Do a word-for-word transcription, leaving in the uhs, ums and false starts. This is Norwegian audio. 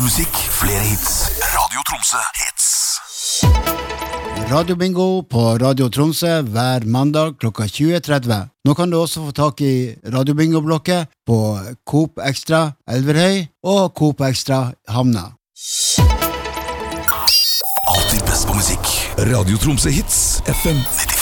musikk, flere hits. Radio Tromsø hits. Radio Bingo på Radio Tromsø hver mandag klokka tjue tretti. Nå kan du også få tak i Radio Bingo-blokket på Coop Extra Elverhøy og Coop Extra Havna. Alltid best på musikk. Radio Tromsø hits, F M nitti.